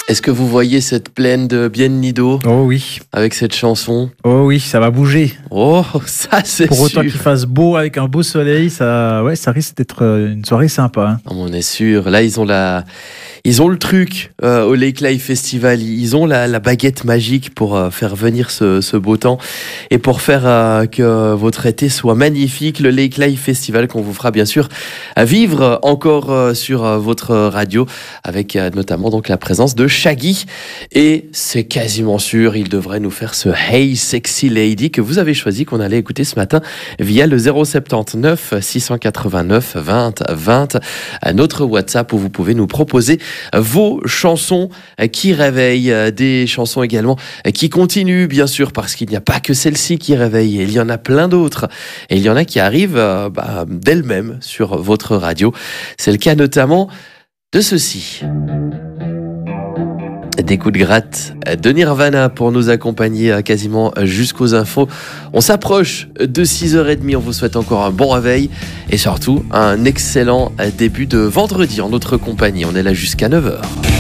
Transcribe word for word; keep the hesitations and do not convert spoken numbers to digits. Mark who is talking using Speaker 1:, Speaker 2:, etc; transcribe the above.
Speaker 1: Est-ce que vous voyez cette plaine de Biennido
Speaker 2: Oh oui.
Speaker 1: avec cette chanson?
Speaker 2: Oh oui, ça va bouger.
Speaker 1: Oh, ça c'est
Speaker 2: Pour autant
Speaker 1: sûr.
Speaker 2: qu'il fasse beau avec un beau soleil, ça, ouais, ça risque d'être une soirée sympa. Hein.
Speaker 1: On est sûr. Là, ils ont la, ils ont le truc euh, au Lake Live Festival. Ils ont la, la baguette magique pour euh, faire venir ce, ce beau temps et pour faire euh, que votre été soit magnifique. Le Lake Live Festival qu'on vous fera bien sûr à vivre encore euh, sur euh, votre radio avec euh, notamment donc la présence de Shaggy. Et c'est quasiment sûr, il devrait nous faire ce Hey Sexy Lady que vous avez choisi, qu'on allait écouter ce matin via le zéro soixante-dix-neuf six cent quatre-vingt-neuf vingt vingt, notre WhatsApp où vous pouvez nous proposer vos chansons qui réveillent, des chansons également qui continuent bien sûr, parce qu'il n'y a pas que celle-ci qui réveille, il y en a plein d'autres et il y en a qui arrivent euh, bah, d'elles-mêmes sur votre radio. C'est le cas notamment de ceci. Des coups de gratte de Nirvana pour nous accompagner quasiment jusqu'aux infos. On s'approche de six heures trente, on vous souhaite encore un bon réveil et surtout un excellent début de vendredi en notre compagnie. On est là jusqu'à neuf heures.